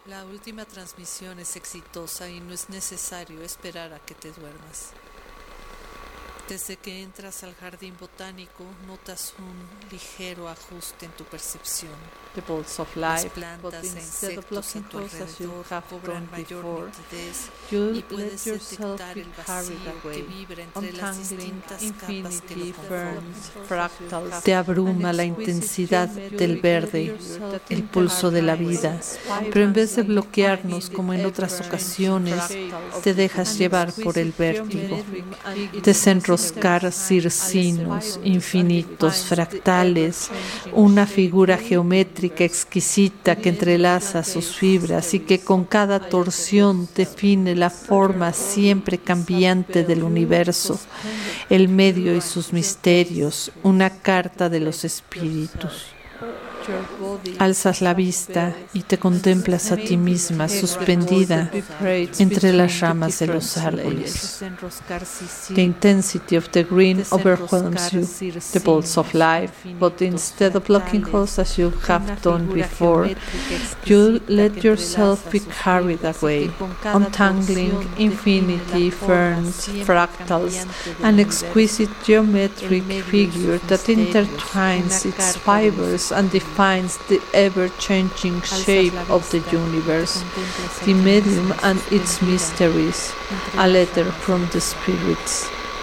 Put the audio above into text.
La última transmisión es exitosa y no es necesario esperar a que te duermas. Desde que entras al jardín botánico, notas un ligero ajuste en tu percepción. The balls of Las life, but plantas e instead of insectos a looking tu close as you alrededor have cobran done mayor before, nitidez you y let puedes yourself detectar be el carried vacío que away, vibra entre las untangling distintas capas que lo infinity, ferns, conforman. fractals. Te abruma la intensidad del verde, el pulso de la vida, pero en vez de bloquearnos como en otras ocasiones, te dejas llevar por el vértigo. Desenroscar circinos infinitos, fractales, una figura geométrica exquisita que entrelaza sus fibras y que con cada torsión define la forma siempre cambiante del universo, el medio y sus misterios, una carta de los espíritus. Alzas la vista y te contemplas a ti misma suspendida entre las ramas de los árboles. The intensity of the green overwhelms you, the balls of life, but instead of looking close as you have done before, you let yourself be carried away, untangling infinity, ferns, fractals, an exquisite geometric figure that intertwines its fibers and defines the ever-changing shape of the universe, the medium and its mysteries, a letter from the spirits.